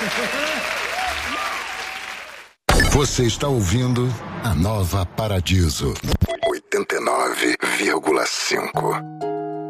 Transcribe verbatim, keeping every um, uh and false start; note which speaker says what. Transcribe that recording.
Speaker 1: Você está ouvindo a Nova Paradiso oitenta e nove vírgula cinco.